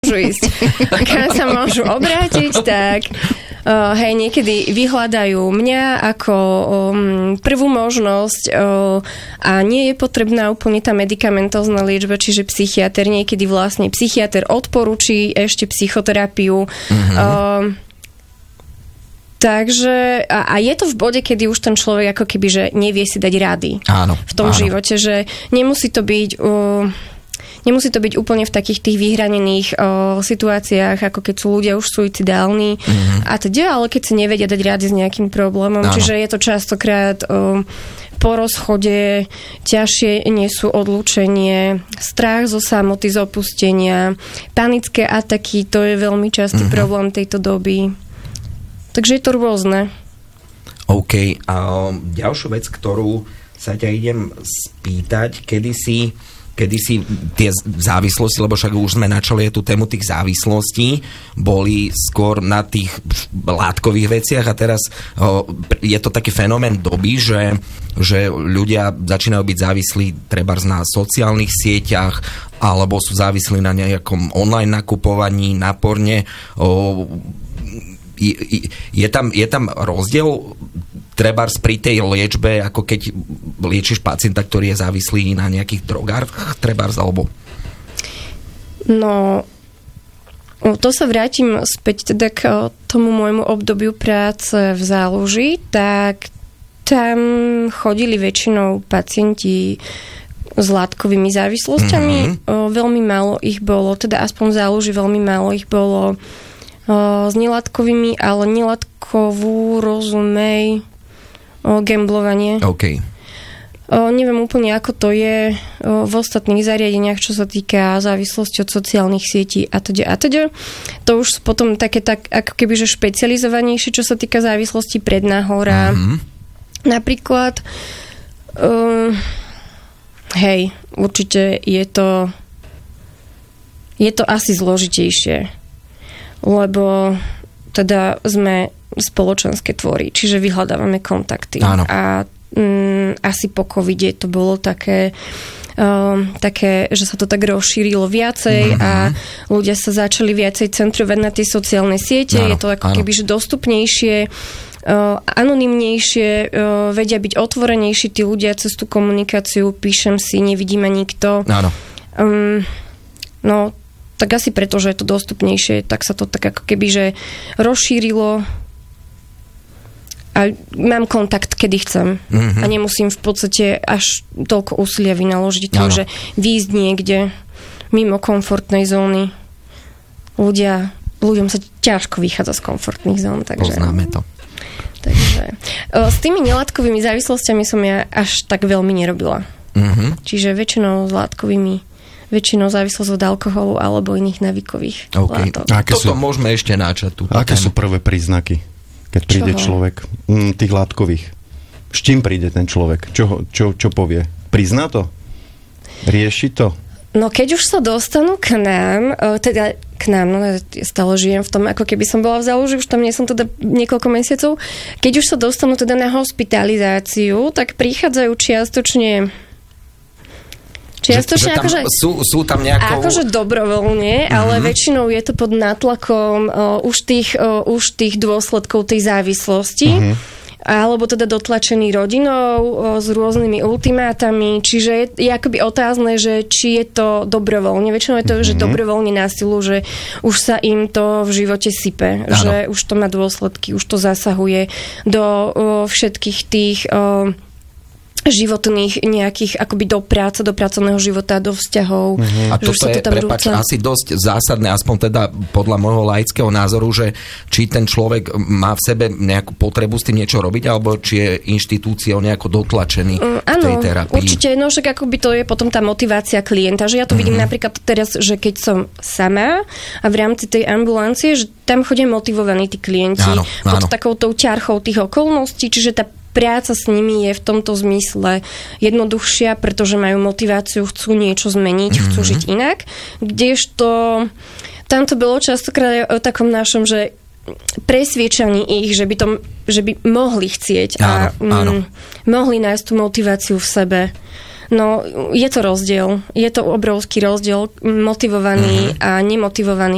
ísť, kam sa môžu obrátiť, tak hej, niekedy vyhľadajú mňa ako prvú možnosť a nie je potrebná úplne tá medikamentózna liečba, čiže psychiater, niekedy vlastne psychiater odporúči ešte psychoterapiu. Takže a je to v bode, kedy už ten človek ako keby, že nevie si dať rady v tom živote, že nemusí to byť úplne v takých tých vyhranených situáciách, ako keď sú ľudia už suicidálni a teda, ale keď si nevedia dať rady s nejakým problémom. Čiže je to častokrát po rozchode, ťažšie nesú odlúčenie, strach zo samoty, z opustenia, panické ataky, to je veľmi častý problém tejto doby. Takže je to rôzne. OK. A ďalšiu vec, ktorú sa ťa idem spýtať, kedy si tie závislosti, lebo však už sme načali tú tému tých závislostí, boli skôr na tých látkových veciach a teraz je to taký fenomén doby, že ľudia začínajú byť závislí trebárs na sociálnych sieťach alebo sú závislí na nejakom online nakupovaní, na porne. Je tam rozdiel trebárs pri tej liečbe, ako keď liečiš pacienta, ktorý je závislý na nejakých drogách, trebárs, alebo? No, to sa vrátim späť teda k tomu môjmu obdobiu práce v záloži, tak tam chodili väčšinou pacienti s látkovými závislosťami. Veľmi málo ich bolo, teda aspoň v záloži veľmi málo ich bolo s nelátkovými, ale nelátkovú rozumej gamblovanie. OK. Neviem úplne, ako to je v ostatných zariadeniach, čo sa týka závislosti od sociálnych sietí a teda. To už potom také tak, ako keby, že špecializovanejšie, čo sa týka závislosti prednahora. Napríklad hej, určite je to asi zložitejšie, lebo teda sme spoločenské tvory, čiže vyhľadávame kontakty. Áno. A asi po covide to bolo také, že sa to tak rozšírilo viacej a ľudia sa začali viacej centrovať na tie sociálne siete. Áno, je to ako keby že dostupnejšie, anonymnejšie, vedia byť otvorenejší tí ľudia cez tú komunikáciu. Píšem si, nevidí ma nikto. Áno. No, tak asi preto, že je to dostupnejšie, tak sa to tak ako keby, že rozšírilo a mám kontakt, kedy chcem. A nemusím v podstate až toľko úsilia vynaložiť tým, že výjsť niekde mimo komfortnej zóny. Ľuďom sa ťažko vychádza z komfortných zón. Takže, poznáme to. Takže s tými nelátkovými závislostiami som ja až tak veľmi nerobila. Čiže väčšinou s látkovými, väčšinou závislosť od alkoholu alebo iných navykových látok. Toto môžeme ešte načať. Aké sú prvé príznaky, keď príde človek tých látkových? S čím príde ten človek? Čo povie? Prizná to? Rieši to? No keď už sa dostanú k nám, no ja stále žijem v tom, ako keby som bola v záloži, už tam nie som teda niekoľko mesiacov. Keď už sa dostanú teda na hospitalizáciu, tak prichádzajú čiastočne akože sú tam nejako akože dobrovoľne, ale väčšinou je to pod nátlakom už tých dôsledkov tej závislosti. Alebo teda dotlačený rodinou s rôznymi ultimátami, čiže je akoby otázne, že či je to dobrovoľne. Väčšinou je to, že dobrovoľne na silu, že už sa im to v živote sype, že už to má dôsledky, už to zasahuje do všetkých tých životných nejakých akoby do práce, do pracovného života, do vzťahov. A toto je, prepáč, asi dosť zásadné, aspoň teda podľa môjho laického názoru, že či ten človek má v sebe nejakú potrebu s tým niečo robiť, alebo či je inštitúciou nejako dotlačený v tej terapii. Určite, no však akoby to je potom tá motivácia klienta, že ja to vidím napríklad teraz, že keď som sama a v rámci tej ambulancie, že tam chodia motivovaní tí klienti pod takoutou ťarchou tých okolností, čiže tá práca s nimi je v tomto zmysle jednoduchšia, pretože majú motiváciu, chcú niečo zmeniť, chcú žiť inak. Kdežto tam to bolo častokrát o takom našom, že presviečaní ich, že by mohli chcieť a mohli nájsť tú motiváciu v sebe. No, je to rozdiel. Je to obrovský rozdiel motivovaný a nemotivovaný